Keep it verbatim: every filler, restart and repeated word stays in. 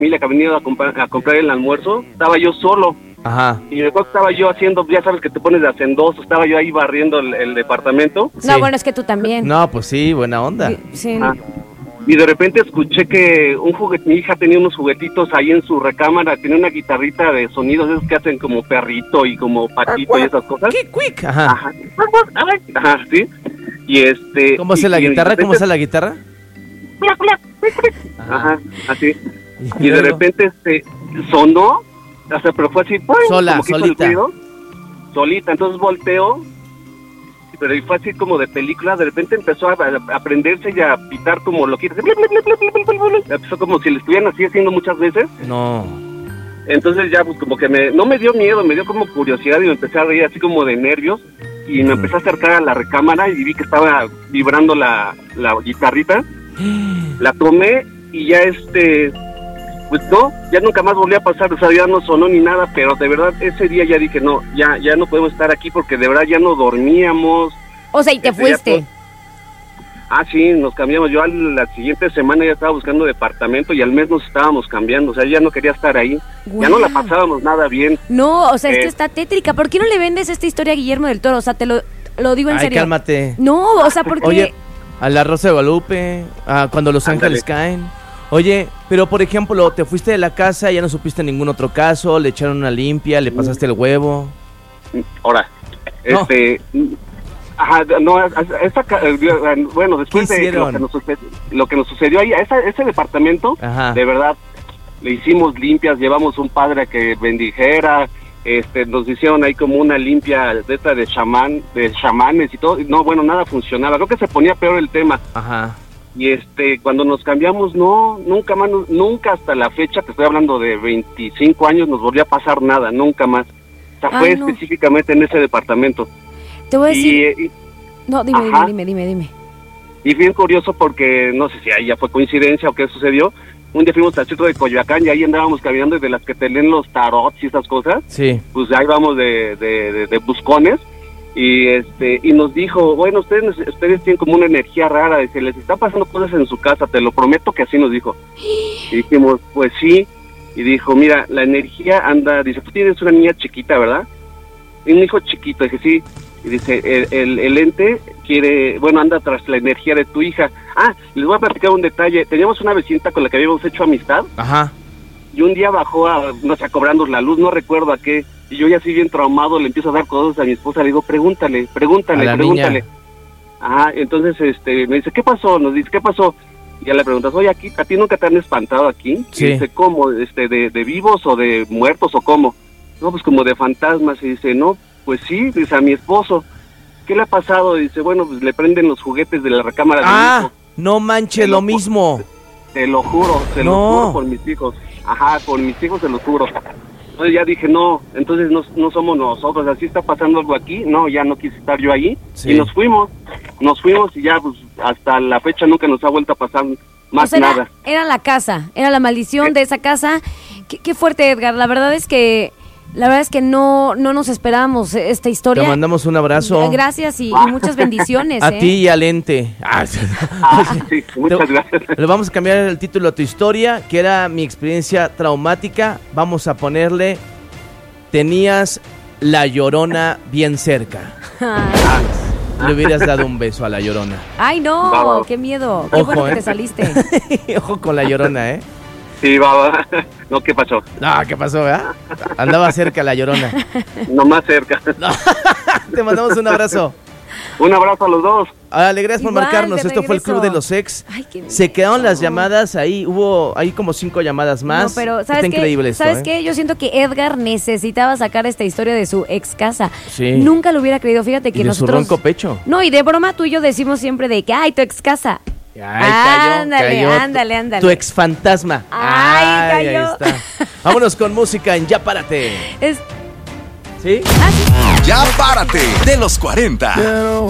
familia que ha venido a comprar, a comprar el almuerzo, estaba yo solo. Ajá. Y después estaba yo haciendo, ya sabes que te pones de hacendoso, estaba yo ahí barriendo el, el departamento. No, Sí. bueno, es que tú también. No, pues sí, buena onda. Sí. Ah, y de repente escuché que un juguete, mi hija tenía unos juguetitos ahí en su recámara, tenía una guitarrita de sonidos, esos que hacen como perrito y como patito y esas cosas. ¡Qué quick! Ajá. Ajá. Ajá, sí. Y este... ¿Cómo hace y- la y de guitarra? ¿Cómo repente- hace la guitarra? Ajá, así. Y Y de luego, repente este sonó, o sea, pero fue así, ¡pum! Sola, como que hizo el solita. ruido, solita, entonces volteó, pero y fue así como de película, de repente empezó a, a, a prenderse y a pitar como loquita, empezó como si le estuvieran así haciendo muchas veces, No. entonces ya pues como que me, no me dio miedo, me dio como curiosidad y me empecé a reír así como de nervios, y me empecé a acercar a la recámara y vi que estaba vibrando la, la guitarrita, la tomé y ya este... Pues no, ya nunca más volví a pasar, o sea, ya no sonó ni nada, pero de verdad ese día ya dije, no, ya ya no podemos estar aquí porque de verdad ya no dormíamos. O sea, y te Este, ya fuiste. todo- Ah, sí, nos cambiamos, yo a la siguiente semana ya estaba buscando departamento y al mes nos estábamos cambiando, o sea, ya no quería estar ahí, ya no la Guau. pasábamos nada bien. No, o sea, es Eh. que está tétrica. ¿Por qué no le vendes esta historia a Guillermo del Toro? O sea, te lo, lo digo en Ay, serio. cálmate. No, o sea, porque... Oye, a la Rosa de Guadalupe, a cuando los Ándale. ángeles caen. Oye, pero por ejemplo, te fuiste de la casa, ya no supiste ningún otro caso, le echaron una limpia, le pasaste el huevo. Ahora, No. este... Ajá, no, esa, ca- eh, bueno, después ¿Qué de lo hicieron? que, nos sucedió, lo que nos sucedió ahí, a esa, ese departamento, Ajá. de verdad, le hicimos limpias, llevamos un padre a que bendijera, este, nos hicieron ahí como una limpia de esta de chamán, de chamanes y todo, y no, bueno, nada funcionaba, creo que se ponía peor el tema, Ajá. y este, cuando nos cambiamos, no, nunca más, nos- nunca hasta la fecha, te estoy hablando de veinticinco años, nos volvió a pasar nada, nunca más, o sea, fue Ay, no. específicamente en ese departamento. Te voy a decir... Y, y, No, dime, Ajá. dime, dime, dime, dime. y bien curioso porque no sé si ahí ya fue coincidencia o qué sucedió. Un día fuimos al centro de Coyoacán y ahí andábamos caminando y de las que te leen los tarots y esas cosas, Sí. pues ahí vamos de, de, de, de buscones y este y nos dijo, bueno, ustedes ustedes tienen como una energía rara, dice, les está pasando cosas en su casa, te lo prometo que así nos dijo. Y dijimos, pues sí, y dijo, mira, la energía anda, dice, tú tienes una niña chiquita, ¿verdad? Y un hijo chiquito, dije, sí. Y dice, el, el, el ente quiere, bueno, anda tras la energía de tu hija. Ah, les voy a platicar un detalle. Teníamos una vecinita con la que habíamos hecho amistad Ajá. y un día bajó a, no sé, a cobrarnos la luz, no recuerdo a qué. Y yo ya así bien traumado le empiezo a dar cosas a mi esposa, le digo, pregúntale, pregúntale, A la pregúntale. niña. Ajá, entonces este me dice, ¿qué pasó? Nos dice, ¿qué pasó? Y ya le preguntas, oye, aquí, ¿a ti nunca te han espantado aquí? Sí. Y dice, ¿cómo? Este, de, ¿De vivos o de muertos o cómo? No, pues como de fantasmas. Y dice, no, pues sí, dice, a mi esposo. ¿Qué le ha pasado? Y dice, bueno, pues le prenden los juguetes de la recámara de mi Ah, hijo. no manches, Te lo lo ju- mismo. Te lo juro, te No. lo juro por mis hijos. Ajá, por mis hijos te lo juro. Entonces ya dije, no, entonces no, no somos nosotros, así está pasando algo aquí, no, ya no quise estar yo ahí. Sí. Y nos fuimos, nos fuimos y ya pues hasta la fecha nunca nos ha vuelto a pasar más O sea, nada. era, era la casa, era la maldición Eh. de esa casa. Qué, qué fuerte, Edgar. La verdad es que... La verdad es que no, no nos esperábamos esta historia. Te mandamos un abrazo. Gracias y, y muchas bendiciones. A ¿eh? ti y al ente. Ah, Ah, sí, muchas gracias. Le vamos a cambiar el título a tu historia, que era mi experiencia traumática. Vamos a ponerle, tenías la Llorona bien cerca. Le hubieras dado un beso a la Llorona. Ay, no, Vamos. qué miedo. Qué Ojo, bueno que ¿eh? te saliste. Ojo con la Llorona, ¿eh? Sí, va, va. No, ¿qué pasó? No, ¿qué pasó, verdad? Andaba cerca la Llorona. No más cerca. Te mandamos un abrazo. Un abrazo a los dos. Dale, gracias por Igual, marcarnos. de Esto fue el regreso. Club de los Ex. Ay, qué Se quedaron miedo. las llamadas ahí. Hubo ahí como cinco llamadas más. No, pero Está ¿sabes qué? increíble esto, ¿Sabes ¿eh? qué? Yo siento que Edgar necesitaba sacar esta historia de su ex casa. Sí. Nunca lo hubiera creído. Fíjate que Y de nosotros... su ronco pecho. No, y de broma tú y yo decimos siempre de que, ay, tu ex casa. Ay, Ándale, ándale, ándale. Tu ex fantasma. Ay, cayó. ahí está. Vámonos con música en Ya Párate. Es... ¿Sí? Ah, sí. Ya párate de los cuarenta.